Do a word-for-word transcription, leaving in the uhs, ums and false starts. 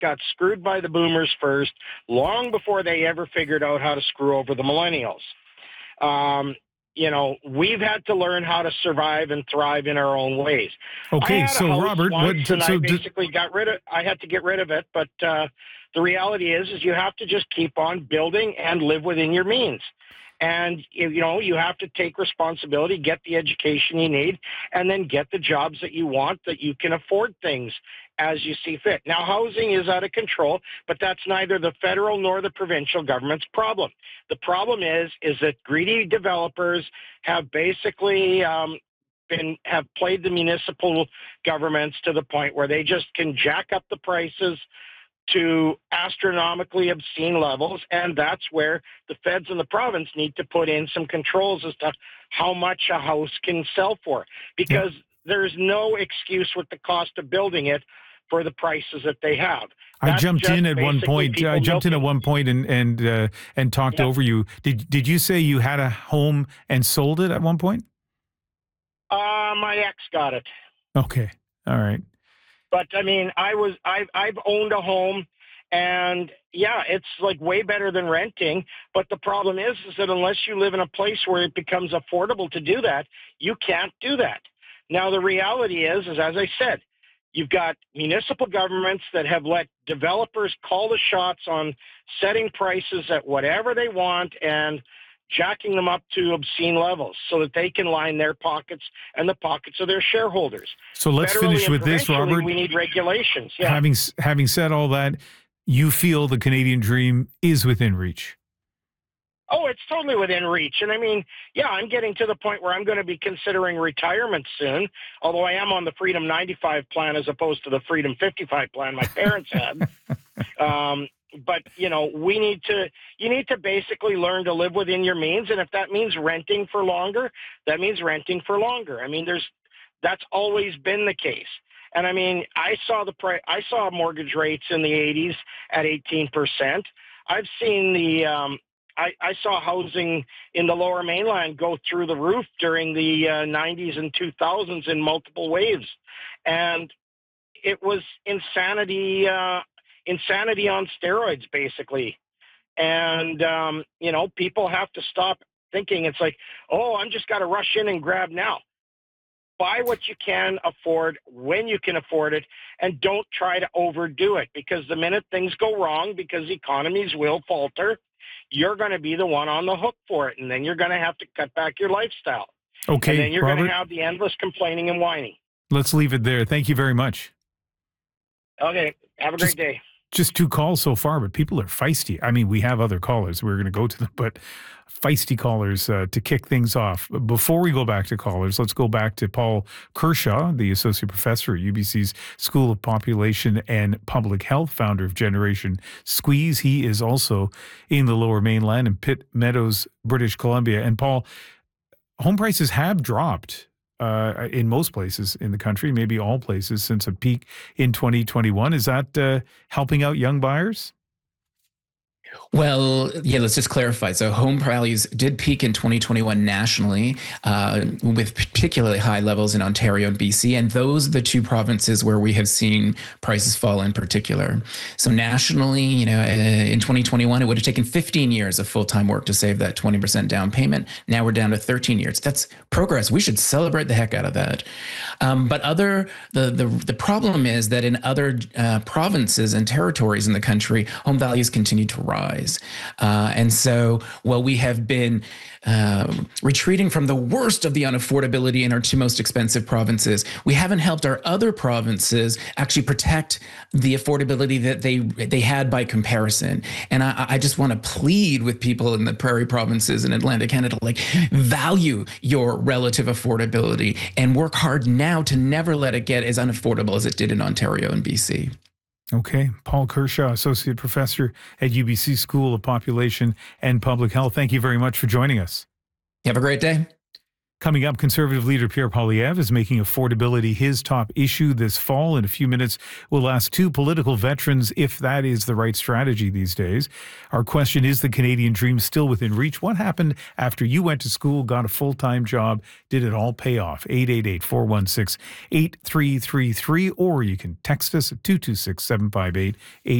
got screwed by the boomers first, long before they ever figured out how to screw over the millennials. Um, you know, we've had to learn how to survive and thrive in our own ways. Okay, I had so a house Robert, once what? and So I d- basically got rid of. I had to get rid of it, but uh, the reality is, is you have to just keep on building and live within your means. And, you know, you have to take responsibility, get the education you need, and then get the jobs that you want, that you can afford things as you see fit. Now, housing is out of control, but that's neither the federal nor the provincial government's problem. The problem is, is that greedy developers have basically um, been have played the municipal governments to the point where they just can jack up the prices to astronomically obscene levels, and that's where the feds and the province need to put in some controls as to how much a house can sell for, because yeah. there's no excuse with the cost of building it for the prices that they have. I That's jumped in at one point. I jumped milking. in at one point and and uh, and talked yeah. over you. Did did you say you had a home and sold it at one point? Uh, my ex got it. Okay, all right. But I mean, I was I've I've owned a home, and yeah, it's like way better than renting. But the problem is, is that unless you live in a place where it becomes affordable to do that, you can't do that. Now the reality is, is as I said, you've got municipal governments that have let developers call the shots on setting prices at whatever they want and jacking them up to obscene levels so that they can line their pockets and the pockets of their shareholders. So let's Federally finish with this, Robert. We need regulations. Yeah. Having having said all that, you feel the Canadian dream is within reach? Oh, it's totally within reach. And I mean, yeah, I'm getting to the point where I'm going to be considering retirement soon, although I am on the Freedom ninety-five plan as opposed to the Freedom fifty-five plan my parents had. um, But, you know, we need to, you need to basically learn to live within your means. And if that means renting for longer, that means renting for longer. I mean, there's, that's always been the case. And I mean, I saw the price, I saw mortgage rates in the eighties at eighteen percent. I've seen the, um, I, I saw housing in the Lower Mainland go through the roof during the uh, nineties and two thousands in multiple waves. And it was insanity, uh, insanity on steroids, basically. And, um, you know, people have to stop thinking it's like, oh, I'm just got to rush in and grab now. Buy what you can afford when you can afford it, and don't try to overdo it, because the minute things go wrong, because economies will falter, you're going to be the one on the hook for it, and then you're going to have to cut back your lifestyle. Okay, and then you're Robert, going to have the endless complaining and whining. Let's leave it there. Thank you very much. Okay, have a Just- great day. Just two calls so far, but people are feisty. I mean, we have other callers. We're going to go to them, but feisty callers uh, to kick things off. Before we go back to callers, let's go back to Paul Kershaw, the associate professor at U B C's School of Population and Public Health, founder of Generation Squeeze. He is also in the Lower Mainland in Pitt Meadows, British Columbia. And Paul, home prices have dropped Uh, in most places in the country, maybe all places, since a peak in twenty twenty-one. Is that uh, helping out young buyers? Well, yeah, let's just clarify. So home values did peak in twenty twenty-one nationally, uh, with particularly high levels in Ontario and B C. And those are the two provinces where we have seen prices fall in particular. So nationally, you know, in twenty twenty-one, it would have taken fifteen years of full-time work to save that twenty percent down payment. Now we're down to thirteen years. That's progress. We should celebrate the heck out of that. Um, but other the, the, the problem is that in other uh, provinces and territories in the country, home values continue to rise. Uh, and so while we have been uh, retreating from the worst of the unaffordability in our two most expensive provinces, we haven't helped our other provinces actually protect the affordability that they they had by comparison. And I, I just want to plead with people in the prairie provinces in Atlantic Canada, like, value your relative affordability and work hard now to never let it get as unaffordable as it did in Ontario and B C. Okay. Paul Kershaw, Associate Professor at U B C School of Population and Public Health. Thank you very much for joining us. Have a great day. Coming up, Conservative leader Pierre Poilievre is making affordability his top issue this fall. In a few minutes, we'll ask two political veterans if that is the right strategy these days. Our question is, the Canadian dream still within reach? What happened after you went to school, got a full-time job? Did it all pay off? eight eight eight, four one six, eight three three three, or you can text us at two two six, seven five eight, eight